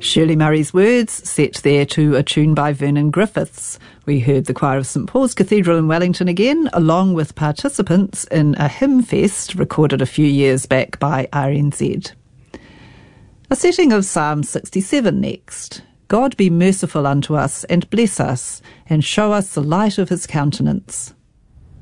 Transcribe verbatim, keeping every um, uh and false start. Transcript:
Shirley Murray's words, set there to a tune by Vernon Griffiths. We heard the choir of St Paul's Cathedral in Wellington again, along with participants in a hymn fest recorded a few years back by R N Z. A setting of Psalm sixty-seven next. God be merciful unto us, and bless us, and show us the light of his countenance.